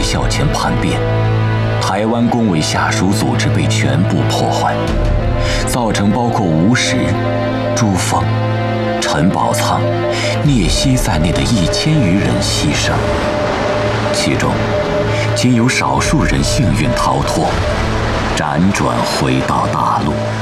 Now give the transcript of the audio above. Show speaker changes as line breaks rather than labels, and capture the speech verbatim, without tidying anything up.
校前叛变，台湾公卫下属组织被全部破坏，造成包括吴石、朱凤、陈宝仓、聂曦在内的一千余人牺牲，其中仅有少数人幸运逃脱，辗转回到大陆。